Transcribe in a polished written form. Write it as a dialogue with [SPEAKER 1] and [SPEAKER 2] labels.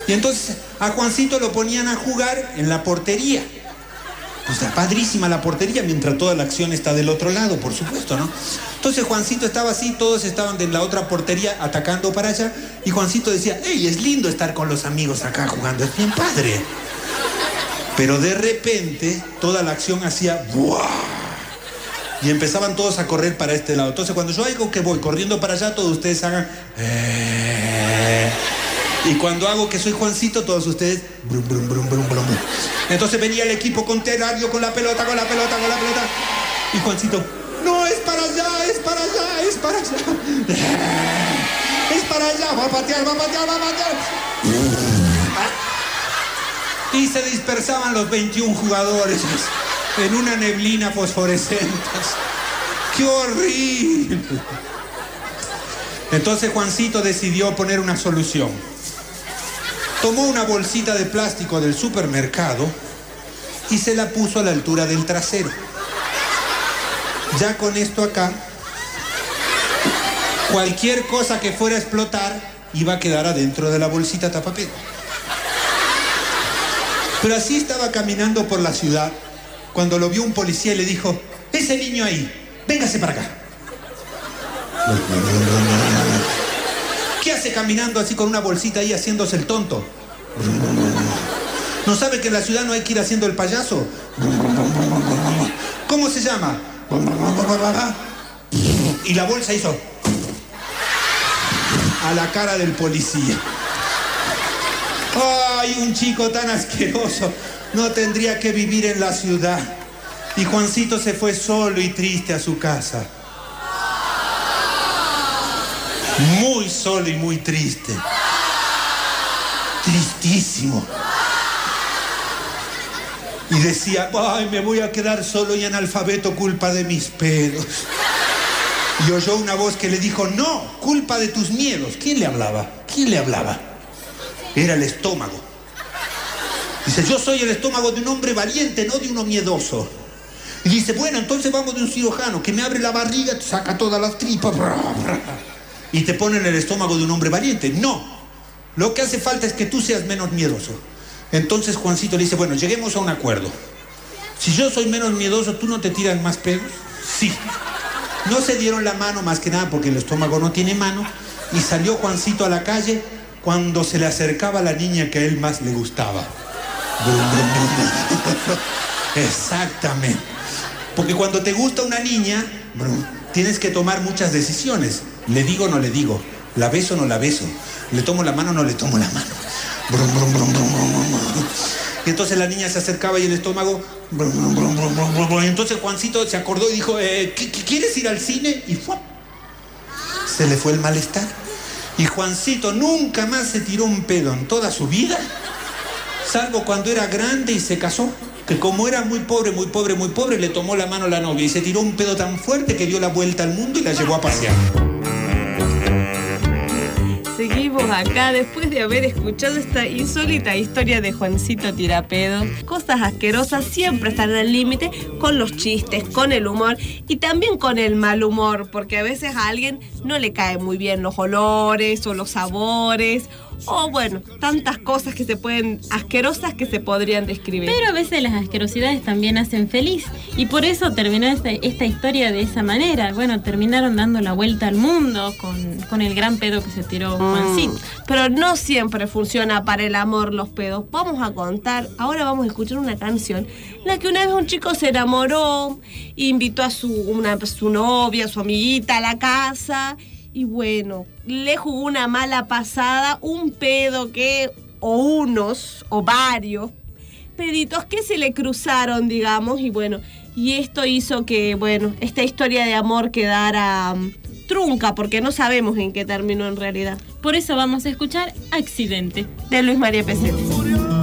[SPEAKER 1] Y entonces a Juancito lo ponían a jugar en la portería. O sea, padrísima la portería, mientras toda la acción está del otro lado, por supuesto, ¿no? Entonces Juancito estaba así, todos estaban de la otra portería atacando para allá, y Juancito decía, ¡ey, es lindo estar con los amigos acá jugando, es bien padre! Pero de repente, toda la acción hacía ¡buah! Y empezaban todos a correr para este lado. Entonces cuando yo hago que voy corriendo para allá, todos ustedes hagan y cuando hago que soy Juancito, todos ustedes brum, brum, brum, brum, brum. Entonces venía el equipo contrario con la pelota. Y Juancito, no, es para allá. Es para allá, va a patear. Y se dispersaban los 21 jugadores en una neblina fosforescente. ¡Qué horrible! Entonces Juancito decidió poner una solución. Tomó una bolsita de plástico del supermercado y se la puso a la altura del trasero. Ya con esto acá, cualquier cosa que fuera a explotar iba a quedar adentro de la bolsita tapapedo. Pero así estaba caminando por la ciudad cuando lo vio un policía y le dijo, ese niño ahí, véngase para acá. ¿Qué hace caminando así con una bolsita ahí haciéndose el tonto? ¿No sabe que en la ciudad no hay que ir haciendo el payaso? ¿Cómo se llama? Y la bolsa hizo a la cara del policía. ¡Ay, un chico tan asqueroso! No tendría que vivir en la ciudad. Y Juancito se fue solo y triste a su casa. Muy solo y muy triste. Tristísimo. Y decía, ay, me voy a quedar solo y analfabeto, culpa de mis pedos. Y oyó una voz que le dijo, no, culpa de tus miedos. ¿Quién le hablaba? Era el estómago. Dice, yo soy el estómago de un hombre valiente, no de uno miedoso. Y dice, bueno, entonces vamos de un cirujano que me abre la barriga, te saca todas las tripas y te pone en el estómago de un hombre valiente. No, lo que hace falta es que tú seas menos miedoso. Entonces Juancito le dice, bueno, lleguemos a un acuerdo. Si yo soy menos miedoso, ¿tú no te tiras más pedos? Sí. No se dieron la mano más que nada porque el estómago no tiene mano. Y salió Juancito a la calle cuando se le acercaba la niña que a él más le gustaba. Exactamente. Porque cuando te gusta una niña, tienes que tomar muchas decisiones. ¿Le digo o no le digo? ¿La beso o no la beso? ¿Le tomo la mano o no le tomo la mano? Y entonces la niña se acercaba y el estómago... Y entonces Juancito se acordó y dijo, ¿quieres ir al cine? Y ¡fuap! Se le fue el malestar. Y Juancito nunca más se tiró un pedo en toda su vida, salvo cuando era grande y se casó. Que como era muy pobre, le tomó la mano a la novia y se tiró un pedo tan fuerte que dio la vuelta al mundo y la llevó a pasear.
[SPEAKER 2] Seguimos acá después de haber escuchado esta insólita historia de Juancito Tirapedos. Cosas asquerosas siempre están al límite con los chistes, con el humor y también con el mal humor, porque a veces a alguien no le caen muy bien los olores o los sabores o bueno, tantas cosas que se pueden, asquerosas que se podrían describir.
[SPEAKER 3] Pero a veces las asquerosidades también hacen feliz y por eso terminó esta historia de esa manera. Bueno, terminaron dando la vuelta al mundo con el gran pedo que se tiró Juancito.
[SPEAKER 2] Pero no siempre funciona para el amor los pedos. Vamos a contar, ahora vamos a escuchar una canción en la que una vez un chico se enamoró, invitó a su novia, su amiguita a la casa. Y bueno, le jugó una mala pasada, un pedo o varios peditos que se le cruzaron, digamos, y bueno, y esto hizo que, bueno, esta historia de amor quedara trunca, porque no sabemos en qué terminó en realidad.
[SPEAKER 3] Por eso vamos a escuchar Accidente,
[SPEAKER 2] de Luis María Pesetti.